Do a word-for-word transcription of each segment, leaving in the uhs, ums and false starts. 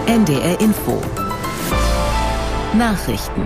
N D R Info. Nachrichten.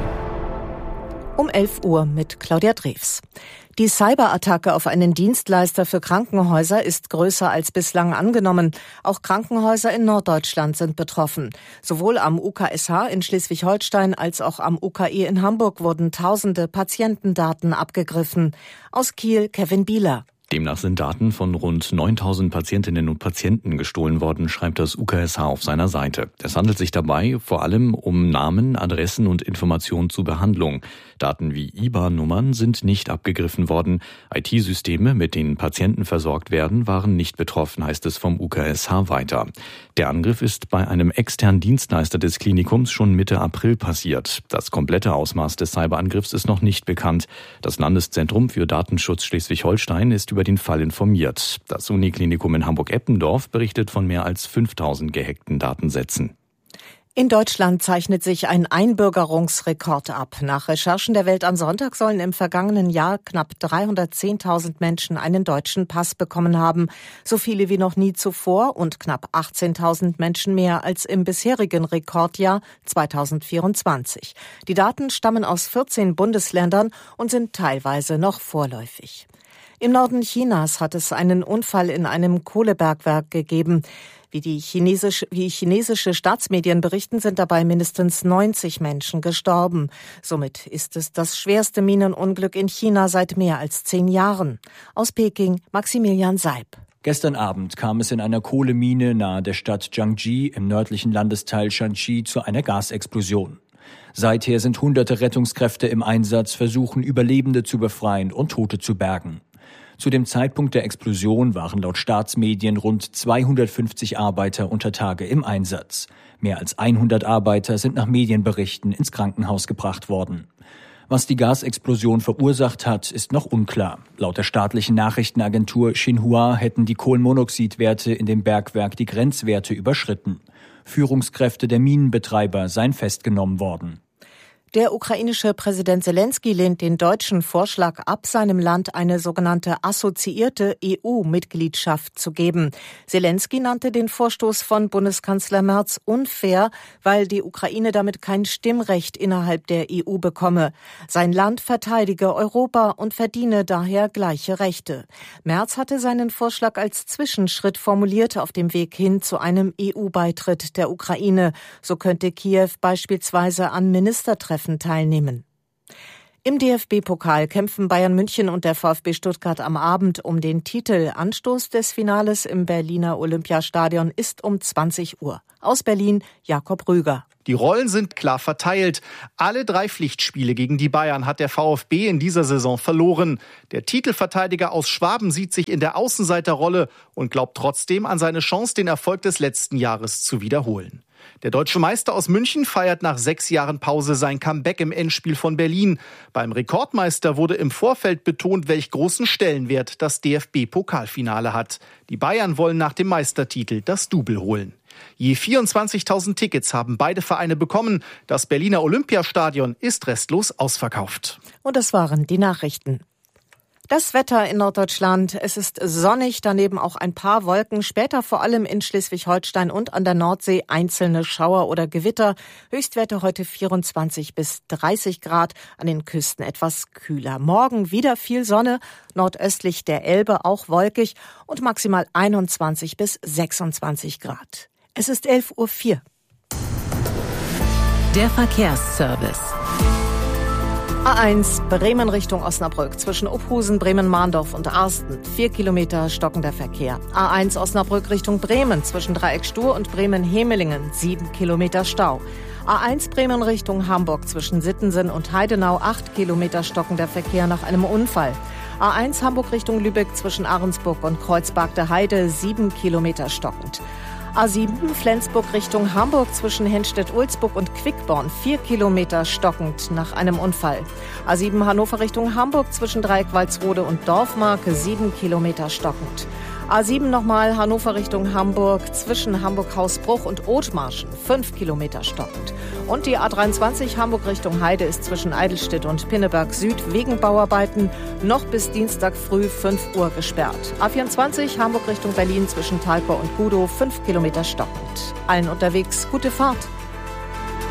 Um elf Uhr mit Claudia Drews. Die Cyberattacke auf einen Dienstleister für Krankenhäuser ist größer als bislang angenommen. Auch Krankenhäuser in Norddeutschland sind betroffen. Sowohl am U K S H in Schleswig-Holstein als auch am U K E in Hamburg wurden tausende Patientendaten abgegriffen. Aus Kiel Kevin Bieler. Demnach sind Daten von rund neuntausend Patientinnen und Patienten gestohlen worden, schreibt das U K S H auf seiner Seite. Es handelt sich dabei vor allem um Namen, Adressen und Informationen zur Behandlung. Daten wie I B A N-Nummern sind nicht abgegriffen worden. I T-Systeme, mit denen Patienten versorgt werden, waren nicht betroffen, heißt es vom U K S H weiter. Der Angriff ist bei einem externen Dienstleister des Klinikums schon Mitte April passiert. Das komplette Ausmaß des Cyberangriffs ist noch nicht bekannt. Das Landeszentrum für Datenschutz Schleswig-Holstein ist über den Fall informiert. Das Uniklinikum in Hamburg-Eppendorf berichtet von mehr als fünftausend gehackten Datensätzen. In Deutschland zeichnet sich ein Einbürgerungsrekord ab. Nach Recherchen der Welt am Sonntag sollen im vergangenen Jahr knapp dreihundertzehntausend Menschen einen deutschen Pass bekommen haben. So viele wie noch nie zuvor und knapp achtzehntausend Menschen mehr als im bisherigen Rekordjahr zweitausendvierundzwanzig. Die Daten stammen aus vierzehn Bundesländern und sind teilweise noch vorläufig. Im Norden Chinas hat es einen Unfall in einem Kohlebergwerk gegeben. Wie die chinesische, wie chinesische Staatsmedien berichten, sind dabei mindestens neunzig Menschen gestorben. Somit ist es das schwerste Minenunglück in China seit mehr als zehn Jahren. Aus Peking Maximilian Seib. Gestern Abend kam es in einer Kohlemine nahe der Stadt Jiangji im nördlichen Landesteil Shanxi zu einer Gasexplosion. Seither sind hunderte Rettungskräfte im Einsatz, versuchen Überlebende zu befreien und Tote zu bergen. Zu dem Zeitpunkt der Explosion waren laut Staatsmedien rund zweihundertfünfzig Arbeiter unter Tage im Einsatz. Mehr als hundert Arbeiter sind nach Medienberichten ins Krankenhaus gebracht worden. Was die Gasexplosion verursacht hat, ist noch unklar. Laut der staatlichen Nachrichtenagentur Xinhua hätten die Kohlenmonoxidwerte in dem Bergwerk die Grenzwerte überschritten. Führungskräfte der Minenbetreiber seien festgenommen worden. Der ukrainische Präsident Selenskyj lehnt den deutschen Vorschlag ab, seinem Land eine sogenannte assoziierte E U-Mitgliedschaft zu geben. Selenskyj nannte den Vorstoß von Bundeskanzler Merz unfair, weil die Ukraine damit kein Stimmrecht innerhalb der E U bekomme. Sein Land verteidige Europa und verdiene daher gleiche Rechte. Merz hatte seinen Vorschlag als Zwischenschritt formuliert auf dem Weg hin zu einem E U-Beitritt der Ukraine. So könnte Kiew beispielsweise an Ministertreffen teilnehmen. Im D F B-Pokal kämpfen Bayern München und der VfB Stuttgart am Abend um den Titel. Anstoß des Finales im Berliner Olympiastadion ist um zwanzig Uhr. Aus Berlin Jakob Rüger. Die Rollen sind klar verteilt. Alle drei Pflichtspiele gegen die Bayern hat der VfB in dieser Saison verloren. Der Titelverteidiger aus Schwaben sieht sich in der Außenseiterrolle und glaubt trotzdem an seine Chance, den Erfolg des letzten Jahres zu wiederholen. Der deutsche Meister aus München feiert nach sechs Jahren Pause sein Comeback im Endspiel von Berlin. Beim Rekordmeister wurde im Vorfeld betont, welch großen Stellenwert das D F B-Pokalfinale hat. Die Bayern wollen nach dem Meistertitel das Double holen. Je vierundzwanzigtausend Tickets haben beide Vereine bekommen. Das Berliner Olympiastadion ist restlos ausverkauft. Und das waren die Nachrichten. Das Wetter in Norddeutschland, es ist sonnig, daneben auch ein paar Wolken, später vor allem in Schleswig-Holstein und an der Nordsee einzelne Schauer oder Gewitter. Höchstwerte heute vierundzwanzig bis dreißig Grad, an den Küsten etwas kühler. Morgen wieder viel Sonne, nordöstlich der Elbe auch wolkig und maximal einundzwanzig bis sechsundzwanzig Grad. Es ist elf Uhr vier. Der Verkehrsservice. A eins Bremen Richtung Osnabrück zwischen Ophusen, Bremen-Mahndorf und Arsten. Vier Kilometer stockender Verkehr. A eins Osnabrück Richtung Bremen zwischen Dreieck Stur und Bremen-Hemelingen. Sieben Kilometer Stau. A eins Bremen Richtung Hamburg zwischen Sittensen und Heidenau. Acht Kilometer stockender Verkehr nach einem Unfall. A eins Hamburg Richtung Lübeck zwischen Ahrensburg und Kreuzberg der Heide. Sieben Kilometer stockend. A sieben Flensburg Richtung Hamburg zwischen Henstedt-Ulzburg und Quickborn. Vier Kilometer stockend nach einem Unfall. A sieben Hannover Richtung Hamburg zwischen Dreieck Walsrode und Dorfmarke. Sieben Kilometer stockend. A sieben nochmal Hannover Richtung Hamburg, zwischen Hamburg-Hausbruch und Othmarschen, fünf Kilometer stockend. Und die A dreiundzwanzig Hamburg Richtung Heide ist zwischen Eidelstedt und Pinneberg Süd wegen Bauarbeiten noch bis Dienstag früh fünf Uhr gesperrt. A vierundzwanzig Hamburg Richtung Berlin zwischen Talpa und Gudow, fünf Kilometer stockend. Allen unterwegs gute Fahrt.